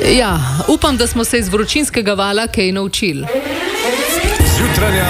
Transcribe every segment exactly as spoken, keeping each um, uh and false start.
Ja, upam, da smo se iz vročinskega vala kaj naučili. Jutranja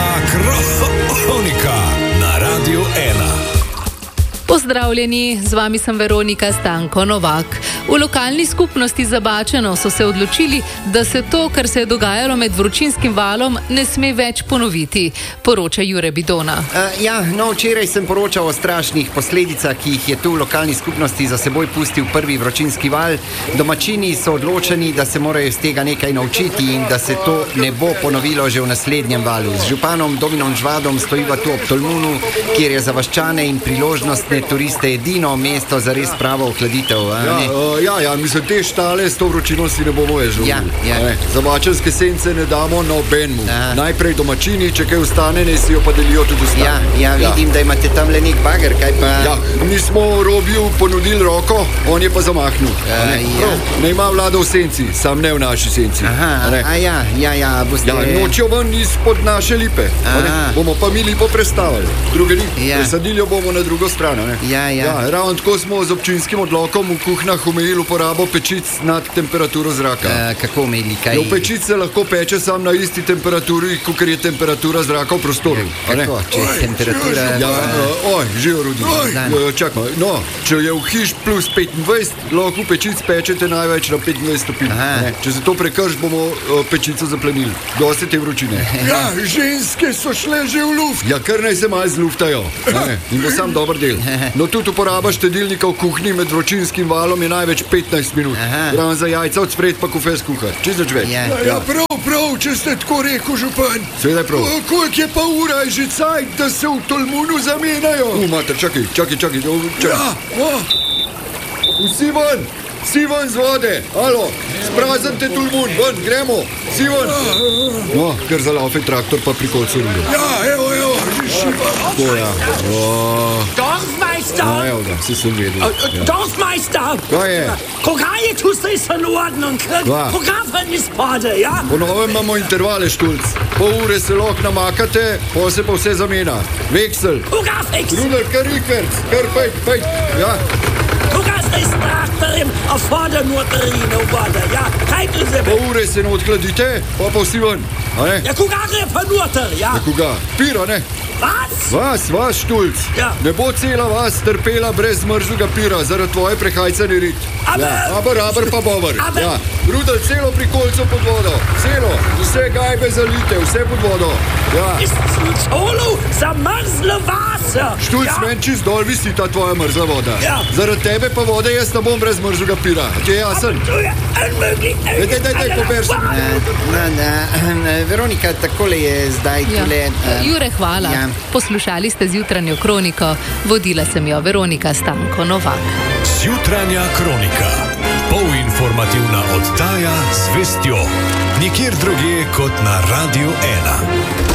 kronika na Radiu ena. Pozdravljeni, z vami sem Veronika Stanko Novak. V lokalni skupnosti Zabačeno so se odločili, da se to, kar se je dogajalo med vročinskim valom, ne sme več ponoviti, poroča Jure Bidona. Uh, ja, no, včeraj sem poročal o strašnih posledicah, ki jih je tu v lokalni skupnosti za seboj pustil prvi vročinski val. Domačini so odločeni, da se morajo iz tega nekaj naučiti in da se to ne bo ponovilo že v naslednjem valu. Z županom Dominom Žvadom stojiva tu ob Tolmunu, kjer je za vaščane in priložnostne turiste edino mesto za res pravo ohladitev. Ja, uh, ja, ja, mislim, te štale s to vročino si ne bomo več želeli. Ja, ja. Zabačenske sence ne damo nobenmu. Najprej domačini, če kaj ustane, ne si jo pa delijo tudi ostali. Ja, ja, vidim, ja. Da imate tam le nek bager, kaj pa... Ja, mi smo Robiju ponudili roko, on je pa zamahnil. Uh, ne, ja. ne ima vlada v senci, sam ne v naši senci. Aha, a ja, ja, ja, boste... Ja, nočijo ven izpod naše lipe. Bomo pa mi lipo prestavili. Druge ni, ja. Presadili jo bomo na drugo stran. Ne? Ja, ja. Ja, ravno tako smo z občinskim odlokom v kuhnah omejili uporabo pečic nad temperaturo zraka. Uh, kako omejili, kaj? Jo, pečic se lahko peče sam na isti temperaturi, kakor je temperatura zraka v prostoru. Ja, kako? Če je temperatura... Ja, uh, oj, živo Rudi. Uh, čakaj, no, če je v hiš plus petindvajset, lahko pečic pečete največ na petindvajset stopinj. Če se to prekrš, bomo uh, pečico zaplenili. Dosti te vročine. Ja, ženske so šle že v luft. Ja, kar naj se malo zluftajo. In bo sam dober del. No, tudi uporaba štedilnika v kuhinji med vročinskim valom je največ petnajst minut. Ravno za jajca od spred pa kufe skuhati. Čez več več. Ja. Ja, ja, prav, prav, če ste tako rekel, župan. Seveda je prav. Koliko je pa ura, je že cajt, da se v Tolmunu zamenjajo? U, mater, čakaj, čakaj, čakaj. čakaj. Ja, oh. Vsi ven, vsi ven z vode. Alo, spraznite Tolmun, ven, gremo. Vsi ven. No, ker zalaufe traktor pa pri kolcu rude. Ja, evo, evo, že šiva. To ja. Oh. Dorfmeister! Ah, ja, da, si sem vedel. Ja. Dorfmeister! Kaj je? Koga je tu zdaj in ordnung? Koga ven iz pade, ja? Po novem imamo intervale, Štulc. Pol ure se lahko namakate, pol se pa vse zamena. Veksel. Koga veksel? Rudel, kar rikerc, kar pejt, pejt. Ja. Koga zdaj s traktorjem, a vode noter in v vode, ja? Kaj tu se... Pol ure se ne odhladite, pa pa vsi ven. Ja, koga gre pa noter, ja? Ja, koga? Pira, ne? Vas? Vas, vas, Štulc. Ja. Ne bo cela vas trpela brez mrzlega pira, zaradi tvoje prehajcane rit. Aber... Ja, aber, aber pa bover. Aber... Ja. Rudel, celo pri kolcu pod vodo. Celo. Vse gajbe zalite, vse pod vodo. Ja. Ist zu colo zamrzle vase. Štulc, ja. Men čist dol visi ta tvoja mrzla voda. Ja. Zaradi tebe pa vode jaz ne bom brez mrzlega pira. Ti je jasen? To je unmöglich. Daj, daj, daj, daj, pober se. Veronika, takole je zdaj Ja. tule... Uh, Jure, hvala. Ja. Poslušali ste zjutranjo kroniko. Vodila sem jo Veronika Stanko Novak. Jutranja kronika. Polinformativna oddaja z vestjo. Nikjer drugje kot na Radiu ena.